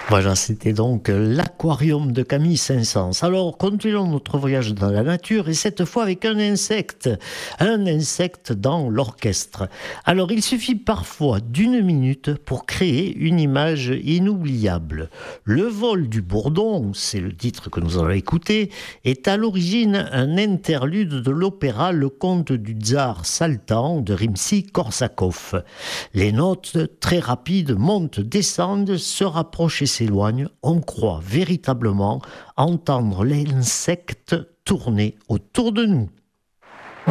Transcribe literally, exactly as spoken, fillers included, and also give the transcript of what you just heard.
Voilà, c'était donc l'aquarium de Camille Saint-Saëns. Alors, continuons notre voyage dans la nature et cette fois avec un insecte. Un insecte dans l'orchestre. Alors, il suffit parfois d'une minute pour créer une image inoubliable. Le vol du bourdon, c'est le titre que nous allons écouter, est à l'origine un interlude de l'opéra Le Conte du Tsar Saltan de Rimsky-Korsakov. Les notes, très rapides, montent, descendent, se rapprochent et s'éloignent. On croit véritablement entendre l'insecte tourner autour de nous.